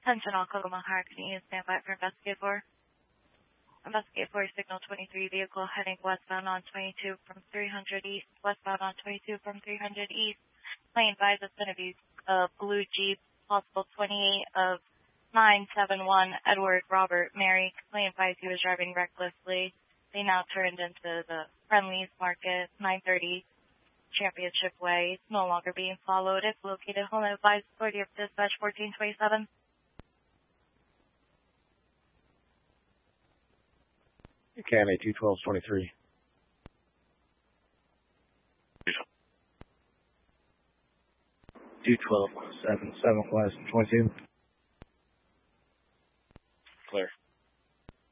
Attention all Kokomo Higher, can you stand by for Investigate 4? Investigate 4, signal 23, vehicle heading westbound on 22 from 300 east, westbound on 22 from 300 east. Plane advised it's going to be a blue Jeep, possible 28 of 971 Edward Robert Mary. Plane advised he was driving recklessly. They now turned into the Friendly's Market, 930 Championship Way. It's no longer being followed. It's located home advised authority of dispatch 1427. KMA 212-23. 212-7 West 22. Clear.